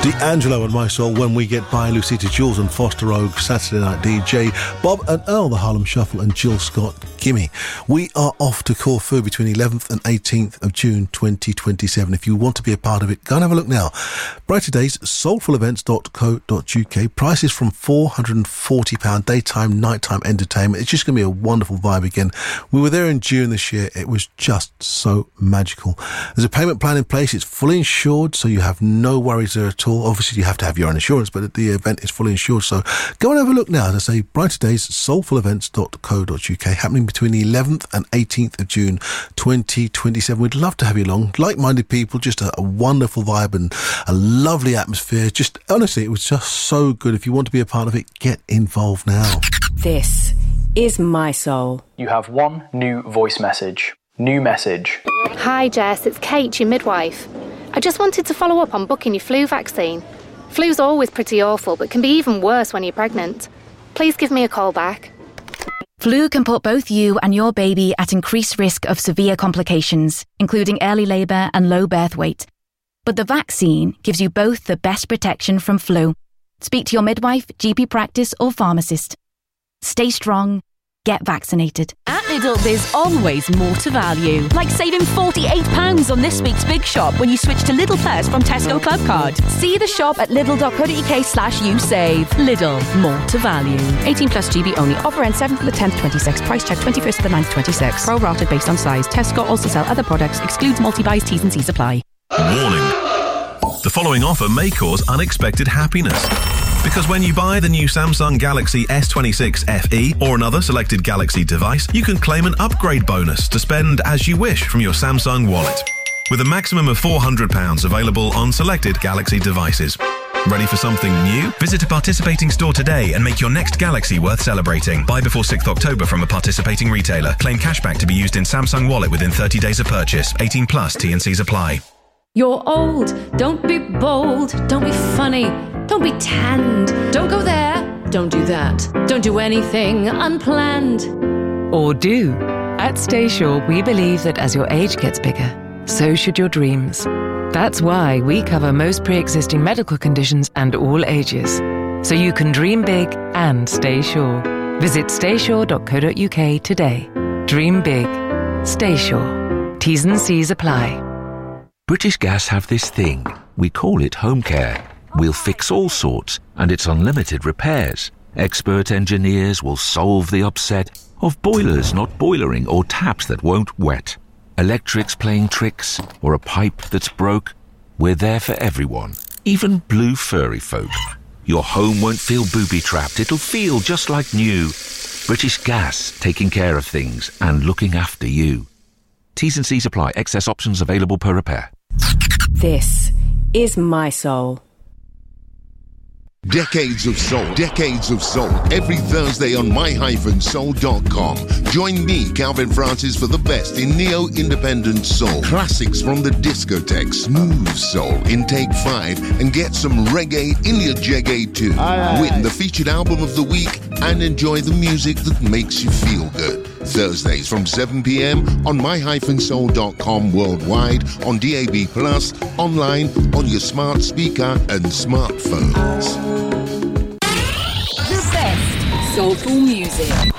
D'Angelo and My Soul, When We Get By, Lucita Jules and Foster Oak, Saturday Night DJ, Bob and Earl, the Harlem Shuffle, and Jill Scott, Gimme. We are off to Corfu between 11th and 18th of June 2027. If you want to be a part of it, go and have a look now. Brighter Days, soulfulevents.co.uk. Prices from £440, daytime, nighttime entertainment. It's just going to be a wonderful vibe again. We were there in June this year. It was just so magical. There's a payment plan in place. It's fully insured, so you have no worries there at all. Obviously, you have to have your own insurance, but the event is fully insured. So go and have a look now. As I say, Brighter Days, soulfulevents.co.uk, happening between the 11th and 18th of June 2027. We'd love to have you along. Like-minded people, just a wonderful vibe and a lovely atmosphere. Just honestly, it was just so good. If you want to be a part of it, get involved now. This is My Soul. You have one new voice message. New message. Hi Jess, it's Kate, your midwife. I just wanted to follow up on booking your flu vaccine. Flu's always pretty awful, but can be even worse when you're pregnant. Please give me a call back. Flu can put both you and your baby at increased risk of severe complications, including early labour and low birth weight. But the vaccine gives you both the best protection from flu. Speak to your midwife, GP practice or pharmacist. Stay strong. Get vaccinated. At Lidl, there's always more to value. Like saving £48 on this week's Big Shop when you switch to Lidl Plus from Tesco Club Card. See the shop at lidl.co.uk/usave. Lidl, more to value. 18 plus GB only. Offer ends 7th to the 10th, 26. Price check 21st to the 9th, 26. Pro rated based on size. Tesco also sell other products. Excludes multi-buys, T's and C's apply. Warning. The following offer may cause unexpected happiness. Because when you buy the new Samsung Galaxy S26 FE or another selected Galaxy device, you can claim an upgrade bonus to spend as you wish from your Samsung wallet. With a maximum of £400 available on selected Galaxy devices. Ready for something new? Visit a participating store today and make your next Galaxy worth celebrating. Buy before 6th October from a participating retailer. Claim cashback to be used in Samsung Wallet within 30 days of purchase. 18 plus, T&Cs apply. You're old, don't be bold, don't be funny, don't be tanned, don't go there, don't do that, don't do anything unplanned. Or do. At Staysure, we believe that as your age gets bigger, so should your dreams. That's why we cover most pre-existing medical conditions and all ages, so you can dream big and stay sure. Visit staysure.co.uk today. Dream big. Stay sure. T's and C's apply. British Gas have this thing. We call it home care. We'll fix all sorts, and it's unlimited repairs. Expert engineers will solve the upset of boilers not boilering or taps that won't wet. Electrics playing tricks, or a pipe that's broke. We're there for everyone, even blue furry folk. Your home won't feel booby-trapped. It'll feel just like new. British Gas, taking care of things and looking after you. T's and C's apply. Excess options available per repair. This is My Soul. Decades of Soul, every Thursday on my-soul.com. Join me, Calvin Francis, for the best in neo-independent soul. Classics from the discotheque, smooth soul in Take 5, and get some reggae in your jeggae too. Win the featured album of the week and enjoy the music that makes you feel good. Thursdays from 7 p.m. on my-soul.com worldwide, on DAB+, online, on your smart speaker and smartphones. The best soulful music.